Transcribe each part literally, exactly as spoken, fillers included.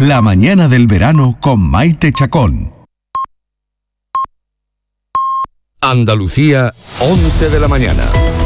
La mañana del verano con Maite Chacón. Andalucía, once de la mañana.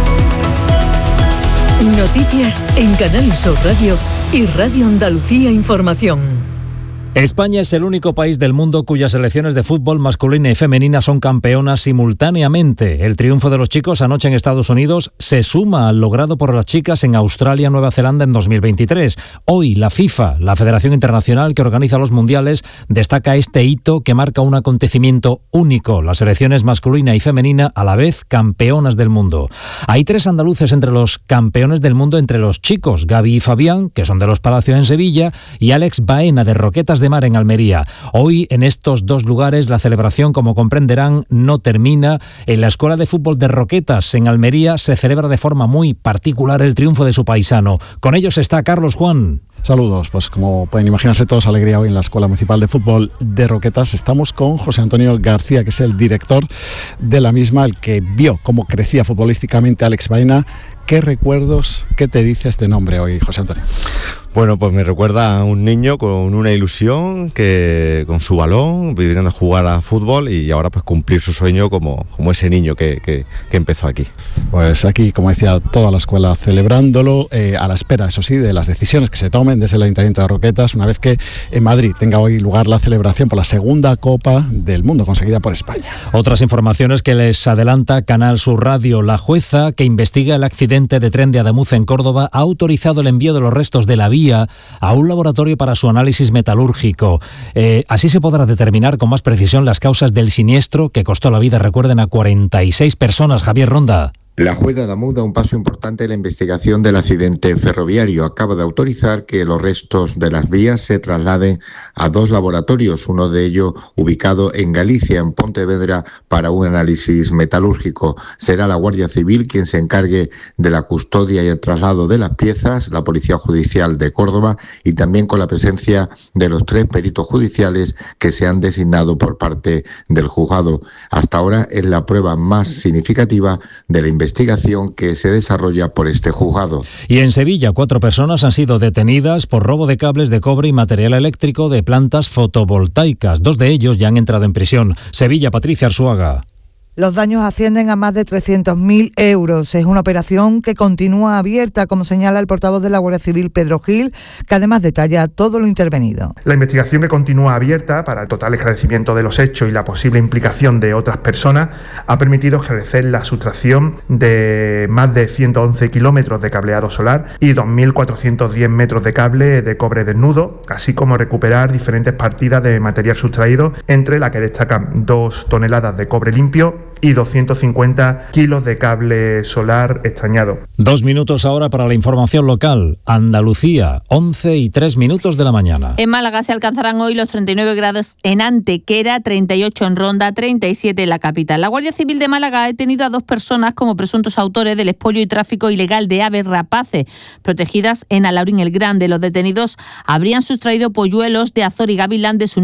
Noticias en Canal Sur Radio y Radio Andalucía Información. España es el único país del mundo cuyas selecciones de fútbol masculina y femenina son campeonas simultáneamente. El triunfo de los chicos anoche en Estados Unidos se suma al logrado por las chicas en Australia, Nueva Zelanda en dos mil veintitrés. Hoy la FIFA, la Federación Internacional que organiza los mundiales, destaca este hito que marca un acontecimiento único. Las selecciones masculina y femenina a la vez campeonas del mundo. Hay tres andaluces entre los campeones del mundo entre los chicos, Gaby y Fabián, que son de Los Palacios en Sevilla, y Alex Baena de Roquetas de Mar en Almería. Hoy en estos dos lugares la celebración, como comprenderán, no termina. En la Escuela de Fútbol de Roquetas en Almería se celebra de forma muy particular el triunfo de su paisano. Con ellos está Carlos Juan. Saludos, pues como pueden imaginarse todos, alegría hoy en la Escuela Municipal de Fútbol de Roquetas. Estamos con José Antonio García, que es el director de la misma, el que vio cómo crecía futbolísticamente Alex Baena. ¿Qué recuerdos, qué te dice este nombre hoy, José Antonio? Bueno, pues me recuerda a un niño con una ilusión, que con su balón, viviendo a jugar a fútbol y ahora pues cumplir su sueño como, como ese niño que, que, que empezó aquí. Pues aquí, como decía, toda la escuela celebrándolo, eh, a la espera, eso sí, de las decisiones que se tomen desde el Ayuntamiento de Roquetas, una vez que en Madrid tenga hoy lugar la celebración por la segunda Copa del Mundo conseguida por España. Otras informaciones que les adelanta Canal Sur Radio. La jueza que investiga el accidente de tren de Ademuz en Córdoba ha autorizado el envío de los restos de la vía a un laboratorio para su análisis metalúrgico. Eh, así se podrá determinar con más precisión las causas del siniestro que costó la vida, recuerden, a cuarenta y seis personas. Javier Ronda. La jueza de Ademuz da un paso importante en la investigación del accidente ferroviario. Acaba de autorizar que los restos de las vías se trasladen a dos laboratorios, uno de ellos ubicado en Galicia, en Pontevedra, para un análisis metalúrgico. Será la Guardia Civil quien se encargue de la custodia y el traslado de las piezas, la Policía Judicial de Córdoba, y también con la presencia de los tres peritos judiciales que se han designado por parte del juzgado. Hasta ahora es la prueba más significativa de la investigación investigación que se desarrolla por este juzgado. Y en Sevilla, cuatro personas han sido detenidas por robo de cables de cobre y material eléctrico de plantas fotovoltaicas. Dos de ellos ya han entrado en prisión. Sevilla, Patricia Arzuaga. Los daños ascienden a más de trescientos mil euros. Es una operación que continúa abierta, como señala el portavoz de la Guardia Civil, Pedro Gil, que además detalla todo lo intervenido. La investigación, que continúa abierta para el total esclarecimiento de los hechos y la posible implicación de otras personas, ha permitido ejercer la sustracción de más de ciento once kilómetros de cableado solar y dos mil cuatrocientos diez metros de cable de cobre desnudo, así como recuperar diferentes partidas de material sustraído, entre las que destacan dos toneladas de cobre limpio y doscientos cincuenta kilos de cable solar estañado. Dos minutos ahora para la información local. Andalucía, once y tres minutos de la mañana. En Málaga se alcanzarán hoy los treinta y nueve grados en Antequera, treinta y ocho en Ronda, treinta y siete en la capital. La Guardia Civil de Málaga ha detenido a dos personas como presuntos autores del expolio y tráfico ilegal de aves rapaces protegidas en Alaurín el Grande. Los detenidos habrían sustraído polluelos de azor y gavilán de su